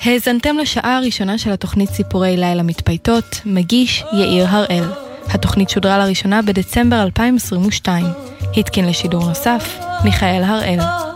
האזנתם לשעה הראשונה של התוכנית סיפורי לילה מתפייטות, מגיש יאיר הראל. התוכנית שודרה לראשונה בדצמבר 2022. התקין לשידור נוסף, מיכאל הראל.